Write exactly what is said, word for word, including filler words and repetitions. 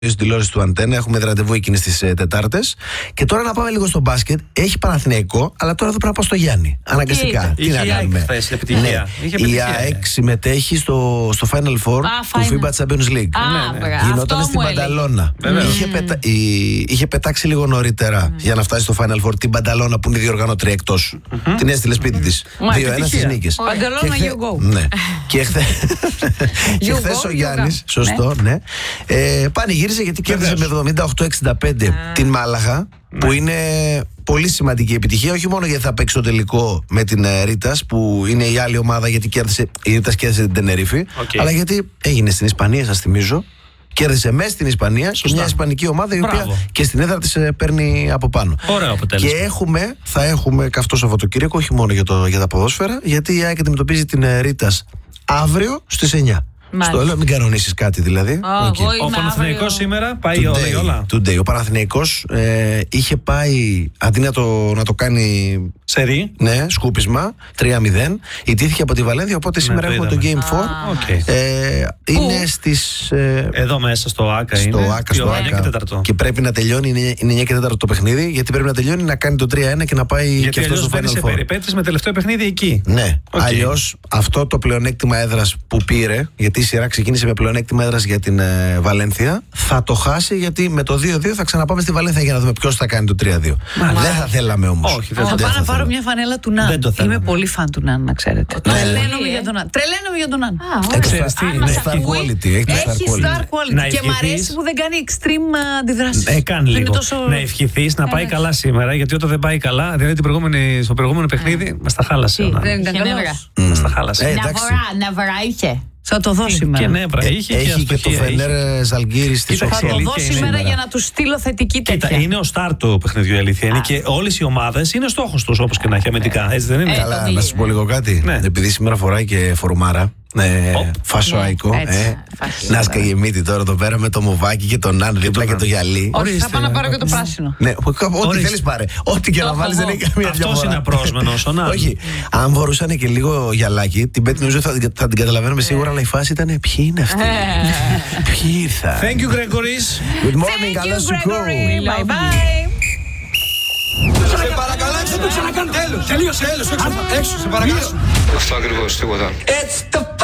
Στην τηλεόραση του Αντένα, έχουμε ραντεβού εκείνη τις ε, Τετάρτες. Και τώρα να πάμε λίγο στο μπάσκετ. Έχει Παναθηναϊκό, αλλά τώρα εδώ πρέπει να πάω στο Γιάννη. Αναγκαστικά. Τι να κάνουμε. Ναι. Η ΑΕΚ συμμετέχει στο, στο Final Four Α, του FIBA Champions League. Α, ναι, ναι. Γινόταν στην Πανταλώνα. Είχε, πετα... η... είχε πετάξει λίγο νωρίτερα mm. για να φτάσει στο Final Four την Πανταλώνα που είναι η διοργανώτρια εκτός. Mm-hmm. Την έστειλε σπίτι της. δύο ένα στις νίκες. Πανταλώνα, you go. Ναι. Και χθες ο Γιάννης, σωστό, ναι. Πανηγύρισε γιατί κέρδισε με εβδομήντα οκτώ εξήντα πέντε την Μάλαγα, που είναι πολύ σημαντική επιτυχία, όχι μόνο γιατί θα παίξει το τελικό με την Ρίτας, που είναι η άλλη ομάδα, γιατί κέρδισε, η Ρίτας κέρδισε την Τενερίφη, okay. αλλά γιατί έγινε στην Ισπανία, σας θυμίζω. Κέρδισε μέσα στην Ισπανία, σε μια ισπανική ομάδα, η οποία Μπράβο. και στην έδρα της παίρνει από πάνω. Ωραίο αποτέλεσμα. Και έχουμε, θα έχουμε καυτό Σαββατοκύριακο, όχι μόνο για, το, για τα ποδόσφαιρα, γιατί η ΑΕΚ αντιμετωπίζει την Ρίτας αύριο στις εννιά. Στο λέω, μην κανονίσεις κάτι δηλαδή. Oh, okay. Ο Παναθηναϊκός σήμερα πάει today, όλα. Today. Ο Παναθηναϊκός ε, είχε πάει, αντί να το, να το κάνει σερί, ναι, σκούπισμα τρία μηδέν, ιτήθηκε από τη Βαλένθια, οπότε ναι, σήμερα το έχουμε το Game ah. φορ. Okay. Ε, είναι στις... Ε, εδώ μέσα στο ΆΚΑ στο είναι. Άκα, στο Άκα. Και, και πρέπει να τελειώνει, είναι εννιά και τέταρτο το παιχνίδι, γιατί πρέπει να τελειώνει να κάνει το τρία ένα και να πάει γιατί και αυτό στο Final Four. Γιατί αλλιώς περιπέτειες με τελευταίο παιχνίδι εκεί. Ναι, okay. αλλιώς αυτό το πλεονέκτημα έδρας που πήρε, γιατί η σειρά ξεκίνησε με πλεονέκτημα έδρας για την ε, Βαλένθια, θα το χάσει, γιατί με το δύο δύο θα ξαναπάμε στη Βαλένθια για να δούμε ποιος θα κάνει το τρία δύο. Δεν θα θέλαμε όμως. Όχι, θα πάω να πάρω μια φανέλα του Ναν. Είμαι πολύ φαν του Ναν, να ξέρετε. Τρελαίνομαι για τον Ναν. Τρελαίνομαι για τον Ναν. Έχει star quality. Έχει star quality. Και μ' αρέσει που δεν κάνει extreme αντιδράσεις. Ε, κάνει λίγο. Να ευχηθείς να πάει καλά σήμερα, γιατί όταν δεν πάει καλά, δηλαδή στο προηγούμενο παιχνίδι μας τα χάλασε. Δεν ήταν καλός. Μας τα χάλασε. Ναυαρά είχε. Θα το δω σήμερα. Και νεύρα είχε. Έχει και το Φενέρ Ζαλγκύρη στη Σοφία. Θα το δω σήμερα για να του στείλω θετική τέτοια. Κοίτα, είναι ο στάρ του παιχνιδιού, η αλήθεια είναι. Και όλες οι ομάδες είναι στόχος τους, όπως και να έχει αμυντικά. Έτσι δεν είναι? Καλά, να σας πω λίγο κάτι. Επειδή σήμερα φοράει και φορουμάρα. Ναι, φασοαϊκό. Να σκαγε μύτη τώρα εδώ πέρα με το μοβάκι και τον Ναν δίπλα και το γυαλί. Όχι, θα πάω να πάρω και το πράσινο. Ναι, ό,τι θέλεις πάρε. Ό,τι και να βάλεις δεν έχει καμία διαφορά. Αυτός είναι απρόσμενος ο Ναν. Όχι, αν φορούσαν και λίγο γυαλάκι, την πέτει νομίζω θα την καταλαβαίνουμε σίγουρα, αλλά η φάση ήταν ποιοι είναι αυτοί. Ποιοι ήρθαν. Thank you, Gregoris. Good morning, καλό σου κόρη. Bye bye. Σε παρακαλώ, έξω το ξανακάνω. Τέλος, τελείωσε, τέλος, έξω, σε παρακαλώ. Αυτό ακριβώς, τίποτα.